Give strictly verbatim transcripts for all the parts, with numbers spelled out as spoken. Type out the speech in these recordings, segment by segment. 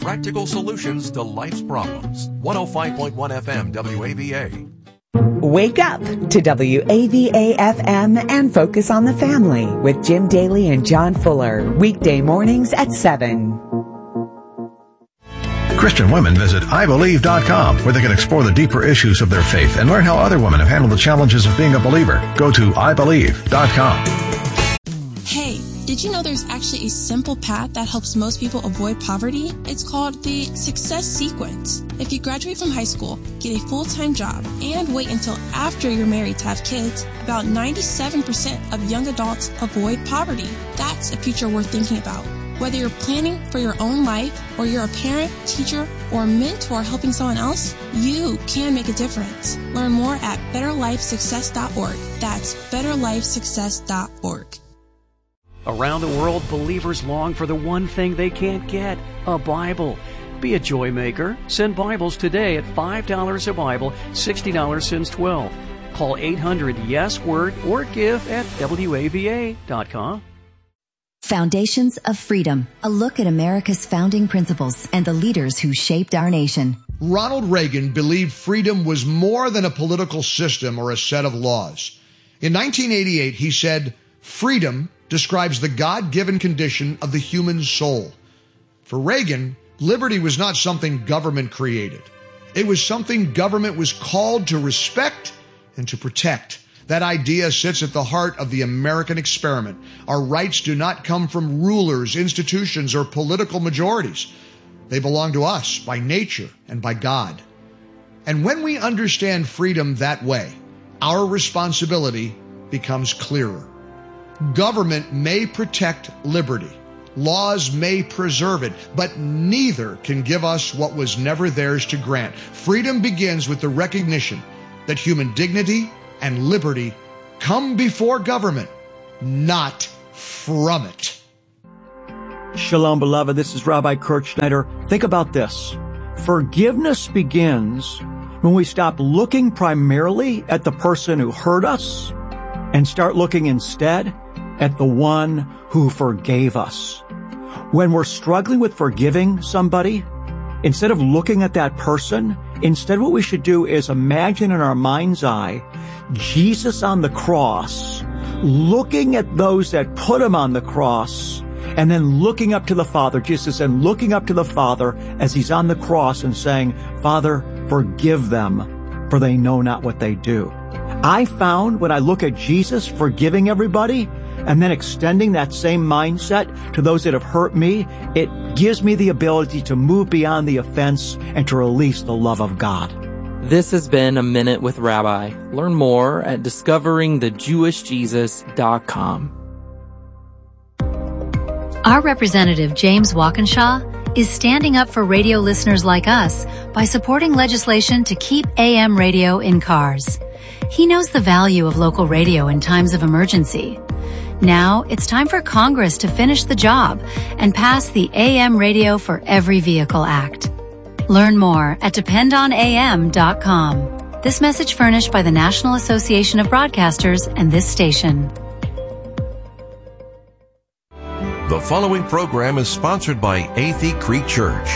practical solutions to life's problems. one oh five point one F M W A V A. Wake up to W A V A F M and focus on the family with Jim Daly and John Fuller. Weekday mornings at seven. Christian women visit I believe dot com, where they can explore the deeper issues of their faith and learn how other women have handled the challenges of being a believer. Go to I believe dot com. Hey, did you know there's actually a simple path that helps most people avoid poverty? It's called the Success Sequence. If you graduate from high school, get a full-time job, and wait until after you're married to have kids, about ninety-seven percent of young adults avoid poverty. That's a future worth thinking about. Whether you're planning for your own life, or you're a parent, teacher, or mentor helping someone else, you can make a difference. Learn more at better life success dot org. That's better life success dot org. Around the world, believers long for the one thing they can't get, a Bible. Be a joy maker. Send Bibles today at five dollars a Bible, sixty dollars since twelve. Call eight hundred yes word or give at W A V A dot com. Foundations of Freedom, a look at America's founding principles and the leaders who shaped our nation. Ronald Reagan believed freedom was more than a political system or a set of laws. In nineteen eighty-eight, he said, "Freedom describes the God-given condition of the human soul." For Reagan, liberty was not something government created. It was something government was called to respect and to protect. That idea sits at the heart of the American experiment. Our rights do not come from rulers, institutions, or political majorities. They belong to us by nature and by God. And when we understand freedom that way, our responsibility becomes clearer. Government may protect liberty. Laws may preserve it, but neither can give us what was never theirs to grant. Freedom begins with the recognition that human dignity and liberty come before government, not from it. Shalom, beloved. This is Rabbi Kurt Schneider. Think about this. Forgiveness begins when we stop looking primarily at the person who hurt us and start looking instead at the one who forgave us. When we're struggling with forgiving somebody, instead of looking at that person, instead what we should do is imagine in our mind's eye Jesus on the cross, looking at those that put him on the cross, and then looking up to the Father. Jesus said, looking up to the Father as he's on the cross and saying, "Father, forgive them, for they know not what they do." I found when I look at Jesus forgiving everybody and then extending that same mindset to those that have hurt me, it gives me the ability to move beyond the offense and to release the love of God. This has been A Minute with Rabbi. Learn more at discovering the jewish jesus dot com. Our representative, James Walkinshaw, is standing up for radio listeners like us by supporting legislation to keep A M radio in cars. He knows the value of local radio in times of emergency. Now it's time for Congress to finish the job and pass the A M Radio for Every Vehicle Act. Learn more at depend on A M dot com. This message furnished by the National Association of Broadcasters and this station. The following program is sponsored by Athey Creek Church.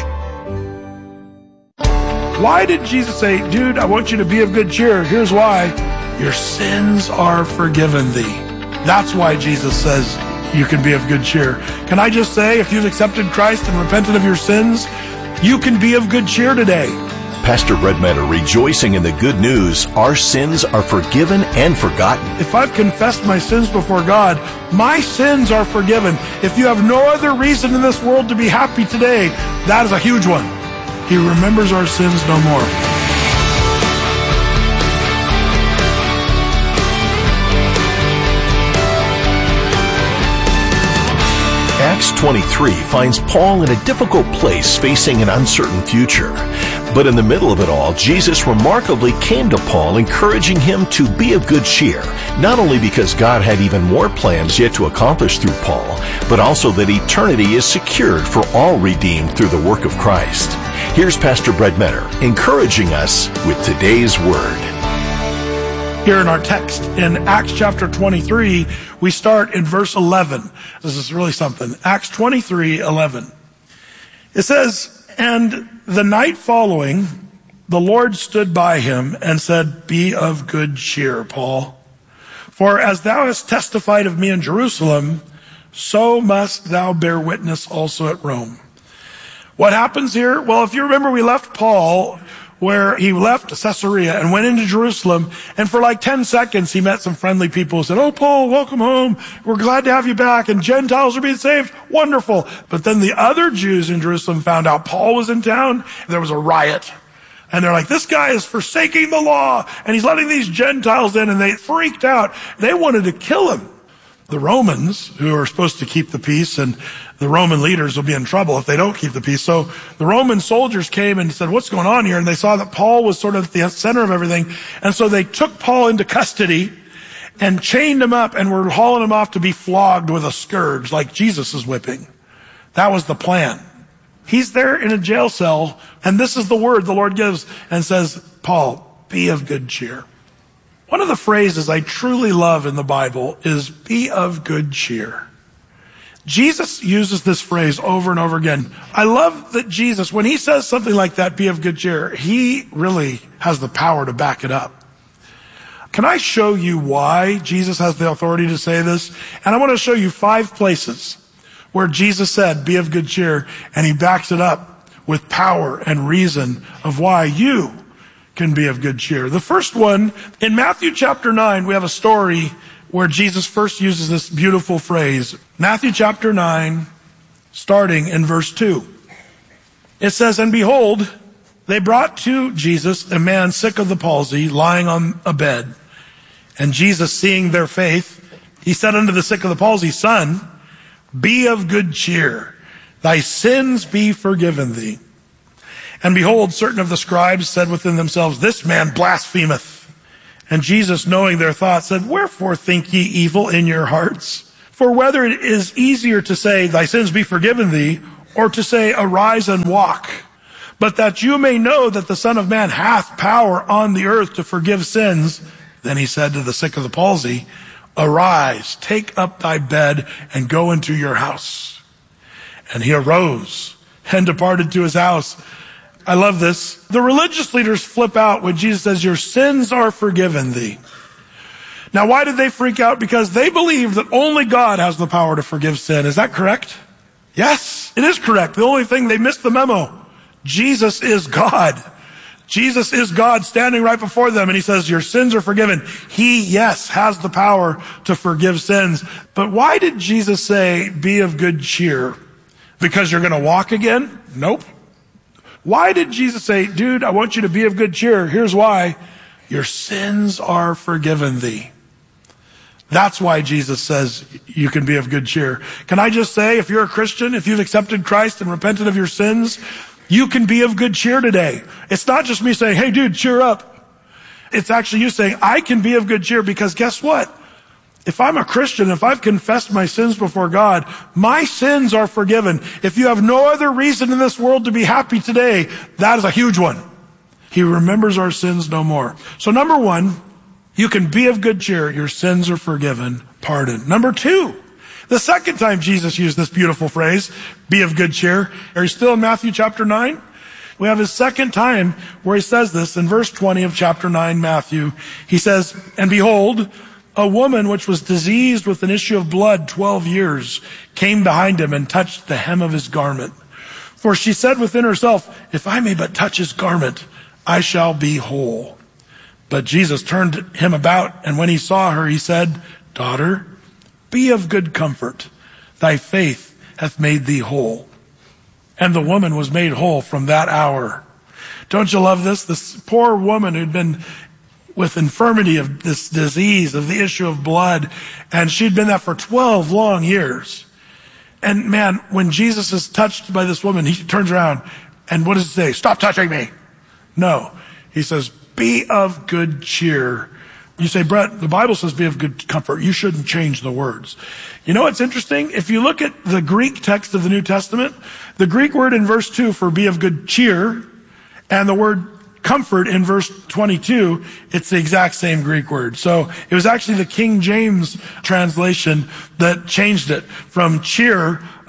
Why did Jesus say, "Dude, I want you to be of good cheer"? Here's why. Your sins are forgiven thee. That's why Jesus says you can be of good cheer. Can I just say, if you've accepted Christ and repented of your sins, you can be of good cheer today. Pastor Brett Metter rejoicing in the good news. Our sins are forgiven and forgotten. If I've confessed my sins before God, my sins are forgiven. If you have no other reason in this world to be happy today, that is a huge one. He remembers our sins no more. Acts twenty-three finds Paul in a difficult place facing an uncertain future. But in the middle of it all, Jesus remarkably came to Paul, encouraging him to be of good cheer, not only because God had even more plans yet to accomplish through Paul, but also that eternity is secured for all redeemed through the work of Christ. Here's Pastor Brett Metter encouraging us with today's word. Here in our text in Acts chapter twenty-three, we start in verse eleven. This is really something. Acts twenty-three eleven. It says, And the night following, the Lord stood by him and said, "Be of good cheer, Paul. For as thou hast testified of me in Jerusalem, so must thou bear witness also at Rome." What happens here? Well, if you remember, we left Paul where he left Caesarea and went into Jerusalem, and for like ten seconds he met some friendly people who said, "Oh, Paul, welcome home. We're glad to have you back, and Gentiles are being saved. Wonderful." But then the other Jews in Jerusalem found out Paul was in town. There was a riot. And they're like, "This guy is forsaking the law, and he's letting these Gentiles in," and they freaked out. They wanted to kill him. The Romans, who are supposed to keep the peace, and the Roman leaders will be in trouble if they don't keep the peace. So the Roman soldiers came and said, "What's going on here?" And they saw that Paul was sort of at the center of everything. And so they took Paul into custody and chained him up and were hauling him off to be flogged with a scourge like Jesus is whipping. That was the plan. He's there in a jail cell, and this is the word the Lord gives and says, "Paul, be of good cheer." One of the phrases I truly love in the Bible is "be of good cheer." Jesus uses this phrase over and over again. I love that Jesus, when he says something like that, "be of good cheer," he really has the power to back it up. Can I show you why Jesus has the authority to say this? And I want to show you five places where Jesus said, "be of good cheer," and he backs it up with power and reason of why you can be of good cheer. The first one, in Matthew chapter nine, we have a story where Jesus first uses this beautiful phrase. Matthew chapter nine, starting in verse two. It says, "And behold, they brought to Jesus a man sick of the palsy, lying on a bed. And Jesus, seeing their faith, he said unto the sick of the palsy, Son, be of good cheer. Thy sins be forgiven thee. And behold, certain of the scribes said within themselves, This man blasphemeth. And Jesus, knowing their thoughts, said, Wherefore think ye evil in your hearts? For whether it is easier to say, Thy sins be forgiven thee, or to say, Arise and walk. But that you may know that the Son of Man hath power on the earth to forgive sins. Then he said to the sick of the palsy, Arise, take up thy bed, and go into your house. And he arose and departed to his house. I love this. The religious leaders flip out when Jesus says, Your sins are forgiven thee. Now, why did they freak out? Because they believe that only God has the power to forgive sin. Is that correct? Yes, it is correct. The only thing, they missed the memo. Jesus is God. Jesus is God standing right before them, and he says, Your sins are forgiven. He, yes, has the power to forgive sins. But why did Jesus say, Be of good cheer? Because you're going to walk again? Nope. Why did Jesus say, Dude, I want you to be of good cheer? Here's why. Your sins are forgiven thee. That's why Jesus says you can be of good cheer. Can I just say, if you're a Christian, if you've accepted Christ and repented of your sins, you can be of good cheer today. It's not just me saying, Hey, dude, cheer up. It's actually you saying, I can be of good cheer, because guess what? If I'm a Christian, if I've confessed my sins before God, my sins are forgiven. If you have no other reason in this world to be happy today, that is a huge one. He remembers our sins no more. So number one, you can be of good cheer. Your sins are forgiven, pardoned. Number two, the second time Jesus used this beautiful phrase, be of good cheer. Are you still in Matthew chapter nine? We have his second time where he says this in verse twenty of chapter nine, Matthew. He says, And behold, a woman which was diseased with an issue of blood twelve years came behind him and touched the hem of his garment. For she said within herself, If I may but touch his garment, I shall be whole. But Jesus turned him about, and when he saw her, he said, Daughter, be of good comfort. Thy faith hath made thee whole. And the woman was made whole from that hour. Don't you love this? This poor woman who'd been with infirmity of this disease, of the issue of blood, and she'd been that for twelve long years. And man, when Jesus is touched by this woman, he turns around, and what does he say? Stop touching me. No. He says, be of good cheer. You say, Brett, the Bible says be of good comfort. You shouldn't change the words. You know what's interesting? If you look at the Greek text of the New Testament, the Greek word in verse two for be of good cheer, and the word comfort in verse twenty-two, it's the exact same Greek word. So it was actually the King James translation that changed it from cheer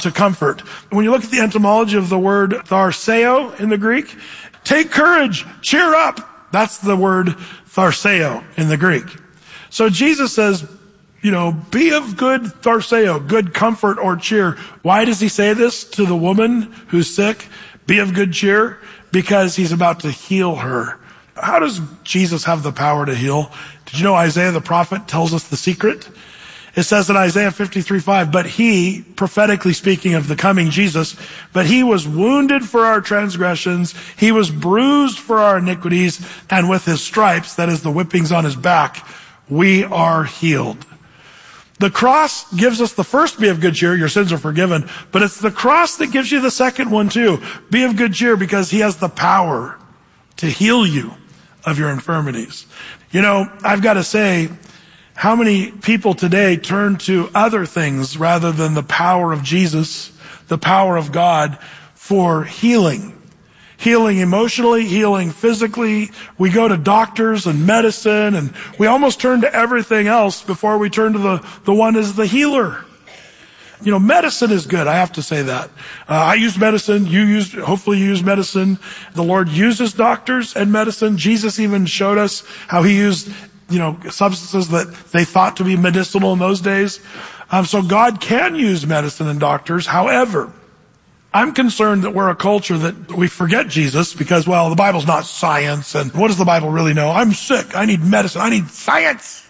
to comfort. When you look at the etymology of the word tharseo in the Greek, take courage, cheer up. That's the word tharseo in the Greek. So Jesus says, you know, be of good tharseo, good comfort or cheer. Why does he say this to the woman who's sick? Be of good cheer? Because he's about to heal her. How does Jesus have the power to heal? Did you know Isaiah the prophet tells us the secret? It says in Isaiah fifty-three five, but he, prophetically speaking of the coming Jesus, but he was wounded for our transgressions, he was bruised for our iniquities, and with his stripes, that is the whippings on his back, we are healed. The cross gives us the first be of good cheer, your sins are forgiven, but it's the cross that gives you the second one too. Be of good cheer because he has the power to heal you of your infirmities. You know, I've got to say, how many people today turn to other things rather than the power of Jesus, the power of God for healing? Healing emotionally, healing physically. We go to doctors and medicine, and we almost turn to everything else before we turn to the, the one as the healer. You know, medicine is good. I have to say that. Uh, I use medicine. You use, hopefully you use medicine. The Lord uses doctors and medicine. Jesus even showed us how he used, you know, substances that they thought to be medicinal in those days. Um, so God can use medicine and doctors. However, I'm concerned that we're a culture that we forget Jesus because, well, the Bible's not science. And what does the Bible really know? I'm sick. I need medicine. I need science.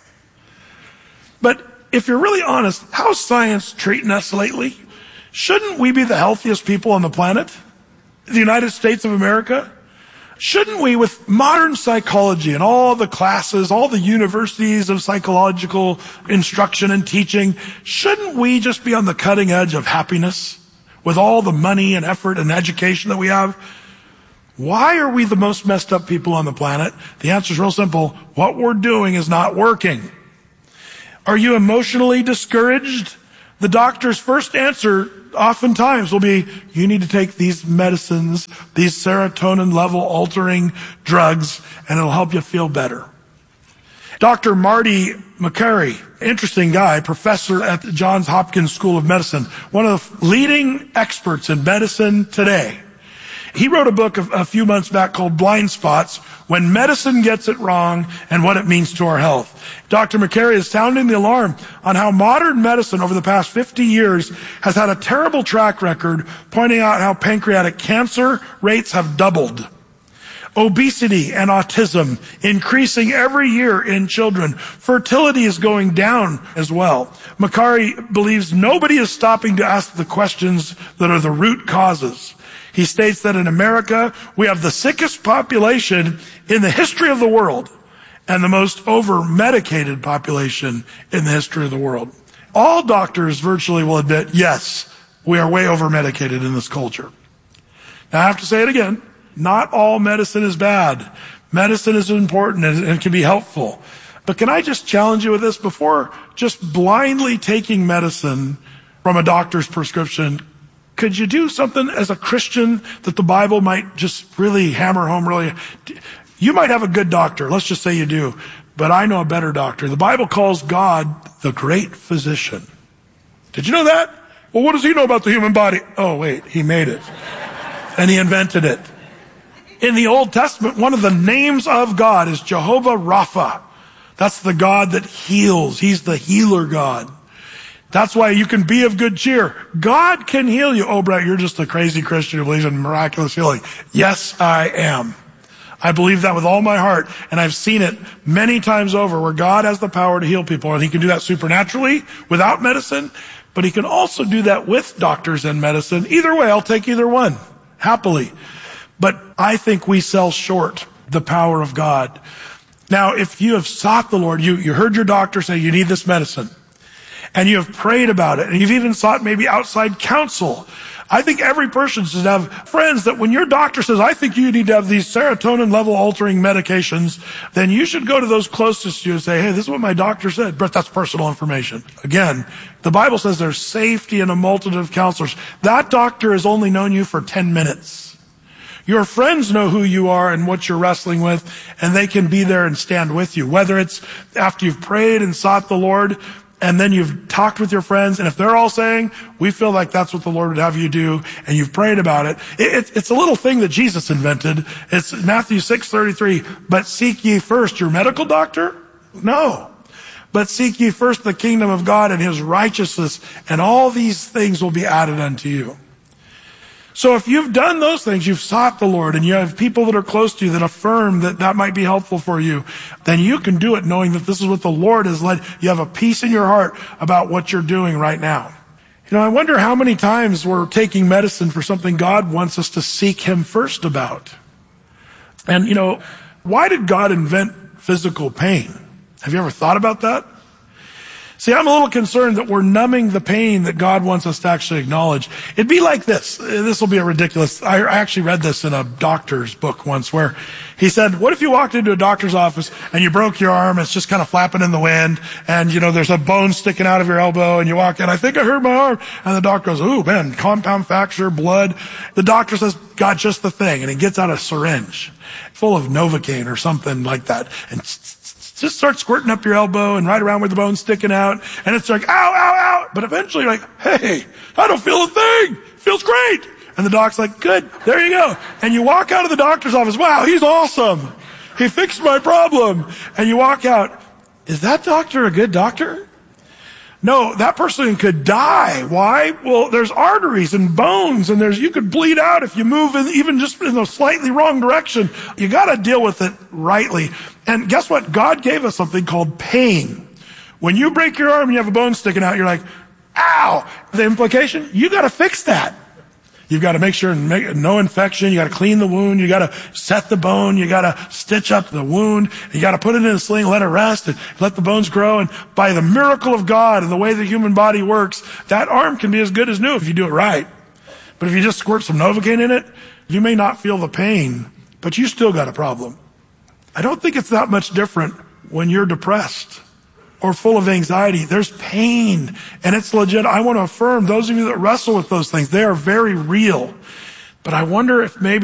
But if you're really honest, how's science treating us lately? Shouldn't we be the healthiest people on the planet? The United States of America? Shouldn't we, with modern psychology and all the classes, all the universities of psychological instruction and teaching, shouldn't we just be on the cutting edge of happiness with all the money and effort and education that we have? Why are we the most messed up people on the planet? The answer is real simple. What we're doing is not working. Are you emotionally discouraged? The doctor's first answer oftentimes will be, you need to take these medicines, these serotonin level altering drugs, and it'll help you feel better. Doctor Marty Makary, interesting guy, professor at the Johns Hopkins School of Medicine, one of the leading experts in medicine today. He wrote a book a few months back called Blind Spots, When Medicine Gets It Wrong and What It Means to Our Health. Doctor Makary is sounding the alarm on how modern medicine over the past fifty years has had a terrible track record, pointing out how pancreatic cancer rates have doubled. Obesity and autism increasing every year in children. Fertility is going down as well. Makary believes nobody is stopping to ask the questions that are the root causes. He states that in America, we have the sickest population in the history of the world and the most over-medicated population in the history of the world. All doctors virtually will admit, yes, we are way over-medicated in this culture. Now, I have to say it again. Not all medicine is bad. Medicine is important and can be helpful. But can I just challenge you with this? Before just blindly taking medicine from a doctor's prescription, could you do something as a Christian that the Bible might just really hammer home really? You might have a good doctor. Let's just say you do. But I know a better doctor. The Bible calls God the great physician. Did you know that? Well, what does he know about the human body? Oh, wait, he made it. And he invented it. In the Old Testament, one of the names of God is Jehovah Rapha. That's the God that heals. He's the healer God. That's why you can be of good cheer. God can heal you. Oh, Brett, you're just a crazy Christian who believes in miraculous healing. Yes, I am. I believe that with all my heart, and I've seen it many times over where God has the power to heal people, and he can do that supernaturally without medicine, but he can also do that with doctors and medicine. Either way, I'll take either one, happily. But I think we sell short the power of God. Now, if you have sought the Lord, you, you heard your doctor say you need this medicine, and you have prayed about it, and you've even sought maybe outside counsel. I think every person should have friends that when your doctor says, I think you need to have these serotonin level altering medications, then you should go to those closest to you and say, hey, this is what my doctor said. But that's personal information. Again, the Bible says there's safety in a multitude of counselors. That doctor has only known you for ten minutes. Your friends know who you are and what you're wrestling with, and they can be there and stand with you. Whether it's after you've prayed and sought the Lord, and then you've talked with your friends, and if they're all saying, we feel like that's what the Lord would have you do, and you've prayed about it, it, it it's a little thing that Jesus invented. It's Matthew six thirty-three, but seek ye first your medical doctor? No. But seek ye first the kingdom of God and his righteousness, and all these things will be added unto you. So if you've done those things, you've sought the Lord, and you have people that are close to you that affirm that that might be helpful for you, then you can do it knowing that this is what the Lord has led. You have a peace in your heart about what you're doing right now. You know, I wonder how many times we're taking medicine for something God wants us to seek him first about. And, you know, why did God invent physical pain? Have you ever thought about that? See, I'm a little concerned that we're numbing the pain that God wants us to actually acknowledge. It'd be like this. This will be a ridiculous. I actually read this in a doctor's book once where he said, what if you walked into a doctor's office and you broke your arm, it's just kind of flapping in the wind, and, you know, there's a bone sticking out of your elbow, and you walk in, I think I hurt my arm. And the doctor goes, ooh, man, compound fracture, blood. The doctor says, got just the thing. And he gets out a syringe full of Novocaine or something like that, and just start squirting up your elbow and right around where the bone's sticking out. And it's like, ow, ow, ow. But eventually you're like, hey, I don't feel a thing. It feels great. And the doc's like, good, there you go. And you walk out of the doctor's office. Wow, he's awesome. He fixed my problem. And you walk out. Is that doctor a good doctor? No, that person could die. Why? Well, there's arteries and bones, and there's, you could bleed out if you move in, even just in a slightly wrong direction. You gotta deal with it rightly. And guess what? God gave us something called pain. When you break your arm and you have a bone sticking out, you're like, ow! The implication, you gotta fix that. You've got to make sure make, no infection. You got to clean the wound. You got to set the bone. You got to stitch up the wound. You got to put it in a sling, let it rest, and let the bones grow. And by the miracle of God and the way the human body works, that arm can be as good as new if you do it right. But if you just squirt some Novocaine in it, you may not feel the pain, but you still got a problem. I don't think it's that much different when you're depressed or full of anxiety. There's pain, and it's legit. I want to affirm those of you that wrestle with those things, they are very real. But I wonder if maybe